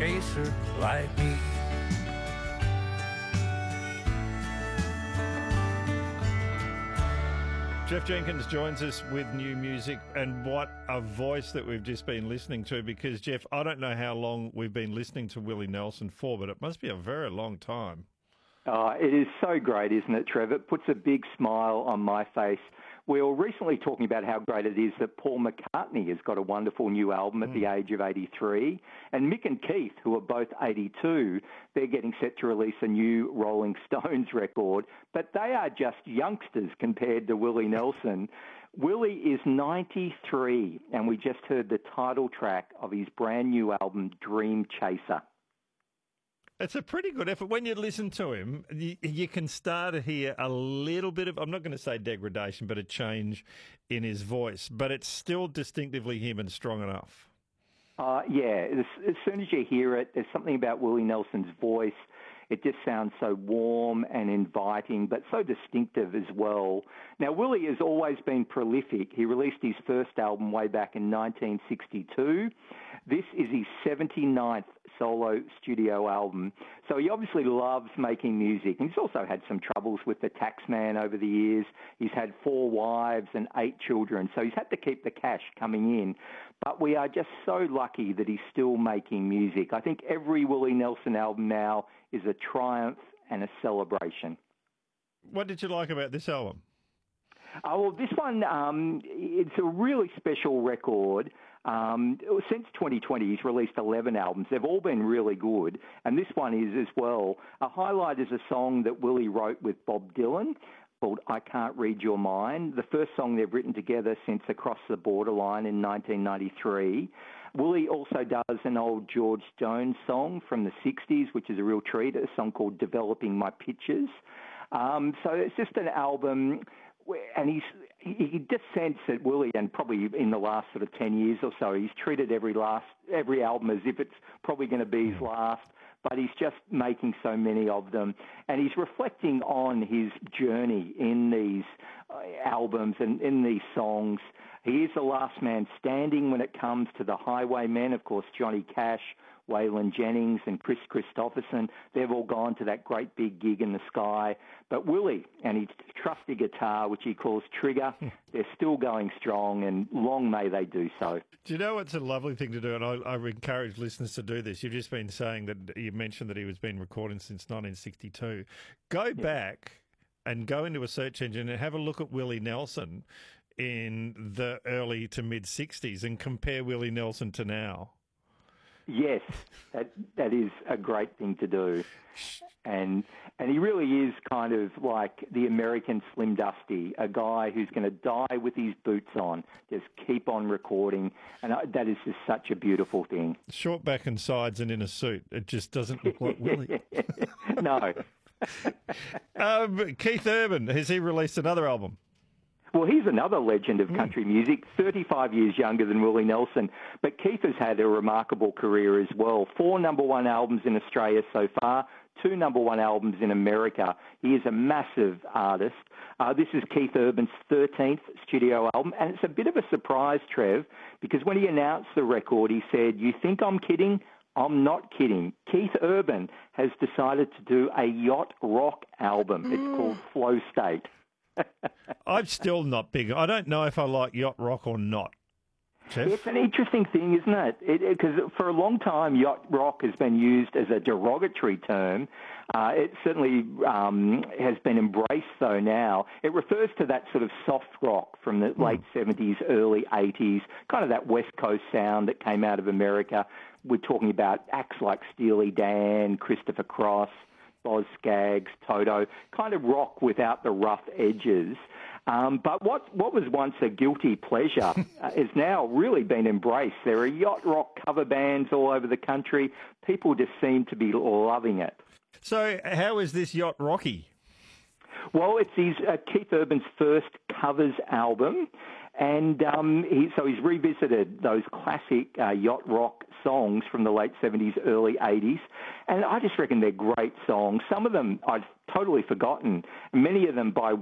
chaser like me. Geoff Jenkins joins us with new music, and what a voice that we've just been listening to, because, Geoff, I don't know how long we've been listening to Willie Nelson for, but it must be a very long time. It is so great, isn't it, Trevor? It puts a big smile on my face. We were recently talking about how great it is that Paul McCartney has got a wonderful new album at the age of 83. And Mick and Keith, who are both 82, they're getting set to release a new Rolling Stones record. But they are just youngsters compared to Willie Nelson. Willie is 93, and we just heard the title track of his brand new album, Dream Chaser. It's a pretty good effort. When you listen to him, you can start to hear a little bit of, I'm not going to say degradation, but a change in his voice. But it's still distinctively him and strong enough. Yeah, as soon as you hear it, there's something about Willie Nelson's voice. It just sounds so warm and inviting, but so distinctive as well. Now, Willie has always been prolific. He released his first album way back in 1962. This is his 79th solo studio album. So he obviously loves making music. And he's also had some troubles with the taxman over the years. He's had 4 wives and 8 children. So he's had to keep the cash coming in. But we are just so lucky that he's still making music. I think every Willie Nelson album now is a triumph and a celebration. What did you like about this album? Well, this one, it's a really special record. Since 2020, he's released 11 albums. They've all been really good, and this one is as well. A highlight is a song that Willie wrote with Bob Dylan called I Can't Read Your Mind, the first song they've written together since Across the Borderline in 1993. Willie also does an old George Jones song from the 60s, which is a real treat, a song called Developing My Pictures. So it's just an album, and he just sense that Willie, and probably in the last sort of 10 years or so, he's treated every album as if it's probably going to be his last, but he's just making so many of them. And he's reflecting on his journey in these albums and in these songs. He is the last man standing when it comes to the Highwaymen. Of course, Johnny Cash, Waylon Jennings and Chris Christopherson, they've all gone to that great big gig in the sky. But Willie and his trusty guitar, which he calls Trigger, they're still going strong, and long may they do so. Do you know what's a lovely thing to do? And I encourage listeners to do this. You've just been saying that you mentioned that he was been recording since 1962. Go back and go into a search engine and have a look at Willie Nelson in the early to mid-60s and compare Willie Nelson to now. Yes, that is a great thing to do. And he really is kind of like the American Slim Dusty, a guy who's going to die with his boots on, just keep on recording. And that is just such a beautiful thing. Short back and sides and in a suit. It just doesn't look like Willie. No. Keith Urban, has he released another album? Well, he's another legend of country music, 35 years younger than Willie Nelson. But Keith has had a remarkable career as well. 4 number-1 albums in Australia so far, 2 number-1 albums in America. He is a massive artist. This is Keith Urban's 13th studio album, and it's a bit of a surprise, Trev, because when he announced the record, he said, "You think I'm kidding? I'm not kidding." Keith Urban has decided to do a yacht rock album. It's called Flow State. I'm still not big. I don't know if I like yacht rock or not. Geoff? It's an interesting thing, isn't it? Because for a long time, yacht rock has been used as a derogatory term. It certainly has been embraced, though, now. It refers to that sort of soft rock from the late 70s, early 80s, kind of that West Coast sound that came out of America. We're talking about acts like Steely Dan, Christopher Cross, Boz Scaggs, Toto, kind of rock without the rough edges. But what was once a guilty pleasure has now really been embraced. There are yacht rock cover bands all over the country. People just seem to be loving it. So how is this yacht rocky? Well, it's Keith Urban's first covers album. And he's revisited those classic yacht rock songs from the late 70s, early 80s. And I just reckon they're great songs. Some of them I've totally forgotten, many of them by